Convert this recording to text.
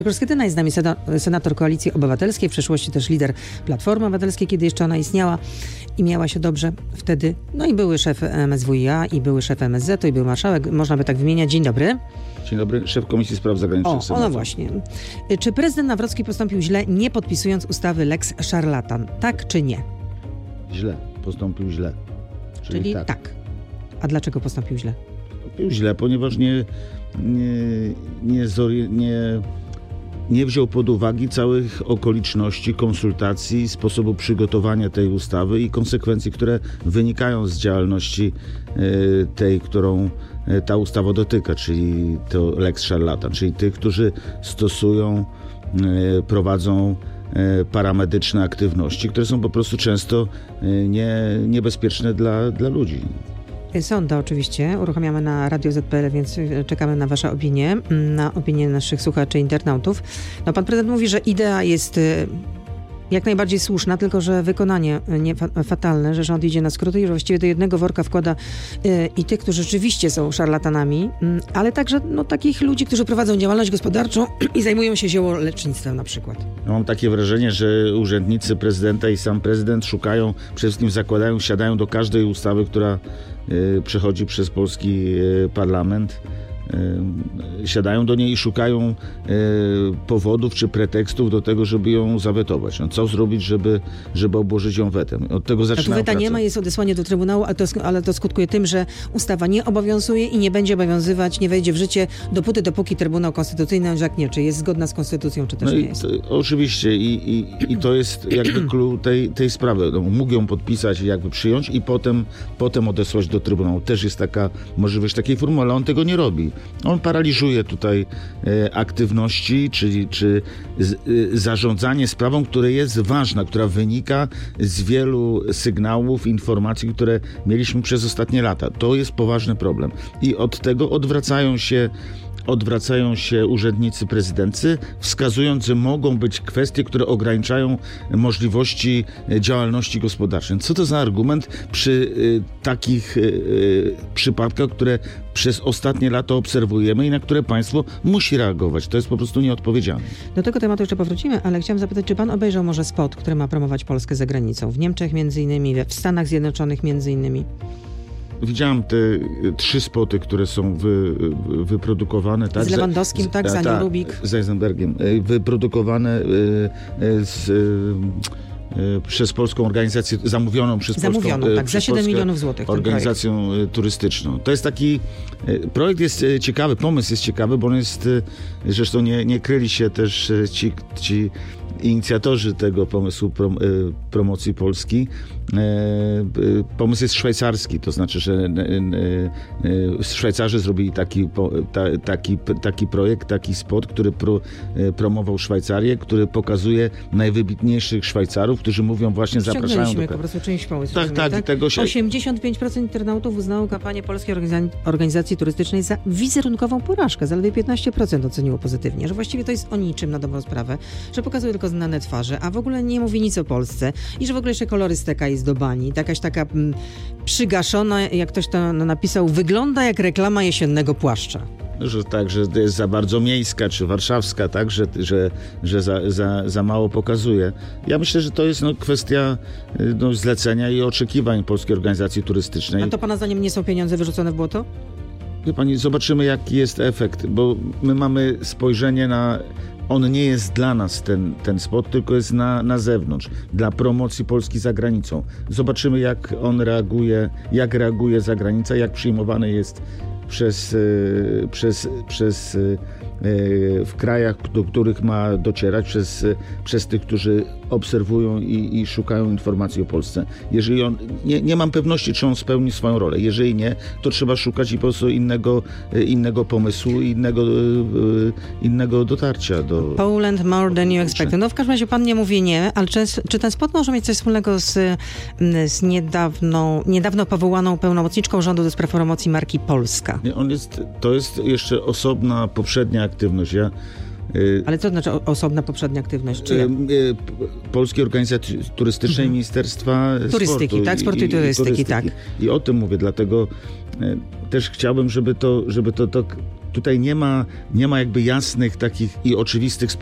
Grzegorz Schetyna jest z nami, senator Koalicji Obywatelskiej, w przeszłości też lider Platformy Obywatelskiej, kiedy jeszcze ona istniała i miała się dobrze wtedy. No i były szef MSWiA, i były szef MSZ-u, i był marszałek, można by tak wymieniać. Dzień dobry. Dzień dobry, szef Komisji Spraw Zagranicznych Senatu. No właśnie. Czy prezydent Nawrocki postąpił źle, nie podpisując ustawy Lex Szarlatan? Tak czy nie? Źle, postąpił źle. Czyli tak. A dlaczego postąpił źle? Postąpił źle, ponieważ nie wziął pod uwagę całych okoliczności, konsultacji, sposobu przygotowania tej ustawy i konsekwencji, które wynikają z działalności tej, którą ta ustawa dotyka, czyli to Lex Szarlatan, czyli tych, którzy stosują, prowadzą paramedyczne aktywności, które są po prostu często niebezpieczne dla ludzi. Sonda oczywiście uruchamiamy na Radio ZPL, więc czekamy na wasze opinie, na opinie naszych słuchaczy, internautów. No, pan prezydent mówi, że idea jest jak najbardziej słuszna, tylko że wykonanie fatalne, że rząd idzie na skróty i że właściwie do jednego worka wkłada i tych, którzy rzeczywiście są szarlatanami, ale także takich ludzi, którzy prowadzą działalność gospodarczą i zajmują się ziołolecznictwem na przykład. Ja mam takie wrażenie, że urzędnicy prezydenta i sam prezydent szukają, przede wszystkim siadają do każdej ustawy, która przechodzi przez polski parlament. Siadają do niej i szukają powodów czy pretekstów do tego, żeby ją zawetować. No, co zrobić, żeby obłożyć ją wetem? Od tego zaczynają weta pracę. Nie ma, jest odesłanie do Trybunału, ale to skutkuje tym, że ustawa nie obowiązuje i nie będzie obowiązywać, nie wejdzie w życie dopóki Trybunał Konstytucyjny orzeknie, czy jest zgodna z Konstytucją, czy też nie jest. Oczywiście i to jest jakby clue tej sprawy. No, mógł ją podpisać i jakby przyjąć i potem odesłać do Trybunału. Też jest taka możliwość takiej formuły, ale on tego nie robi. On paraliżuje tutaj aktywności, czy zarządzanie sprawą, która jest ważna, która wynika z wielu sygnałów, informacji, które mieliśmy przez ostatnie lata. To jest poważny problem. I od tego odwracają się urzędnicy prezydency, wskazując, że mogą być kwestie, które ograniczają możliwości działalności gospodarczej. Co to za argument przy takich przypadkach, które przez ostatnie lata obserwujemy i na które państwo musi reagować? To jest po prostu nieodpowiedzialne. Do tego tematu jeszcze powrócimy, ale chciałam zapytać, czy pan obejrzał może spot, który ma promować Polskę za granicą? W Niemczech między innymi, w Stanach Zjednoczonych między innymi. Widziałem te 3 spoty, które są wyprodukowane. Tak, z Lewandowskim, z Anią Rubik. Z Eisenbergiem. Wyprodukowane przez polską organizację, zamówioną za 7 milionów złotych. Organizacją turystyczną. To jest taki projekt jest ciekawy, pomysł jest ciekawy, bo on jest, zresztą nie kryli się też ci inicjatorzy tego pomysłu promocji Polski. Pomysł jest szwajcarski, to znaczy, że Szwajcarzy zrobili taki projekt, taki spot, który promował Szwajcarię, który pokazuje najwybitniejszych Szwajcarów, którzy mówią właśnie, zapraszają do po prostu czyimś pomysł. Tak. Tego się... 85% internautów uznało kampanię Polskiej Organizacji Turystycznej za wizerunkową porażkę. Zaledwie 15% oceniło pozytywnie, że właściwie to jest o niczym na dobrą sprawę, że pokazuje tylko znane twarze, a w ogóle nie mówi nic o Polsce i że w ogóle jeszcze kolorystyka jest do bani. Jakaś taka przygaszona, jak ktoś to napisał, wygląda jak reklama jesiennego płaszcza. Że tak, że jest za bardzo miejska czy warszawska, tak, że za mało pokazuje. Ja myślę, że to jest kwestia zlecenia i oczekiwań Polskiej Organizacji Turystycznej. A to pana zdaniem nie są pieniądze wyrzucone w błoto? Wie pani, zobaczymy jaki jest efekt, bo my mamy spojrzenie na... On nie jest dla nas ten spot, tylko jest na zewnątrz, dla promocji Polski za granicą. Zobaczymy jak on reaguje, jak reaguje za granicą, jak przyjmowany jest w krajach, do których ma docierać, przez tych, którzy obserwują i szukają informacji o Polsce. Jeżeli nie mam pewności, czy on spełni swoją rolę. Jeżeli nie, to trzeba szukać i po prostu innego pomysłu, innego dotarcia do... Poland more than you expected. No w każdym razie pan nie mówi nie, ale czy ten spot może mieć coś wspólnego z niedawno powołaną pełnomocniczką rządu do spraw promocji marki Polska? To jest jeszcze osobna, poprzednia aktywność. Ale co to znaczy osobna poprzednia aktywność? Polskiej Organizacji Turystycznej Ministerstwa Turystyki, Sportu. Tak? Sportu i turystyki, tak. I o tym mówię, dlatego też chciałbym, żeby to Tutaj nie ma jakby jasnych takich i oczywistych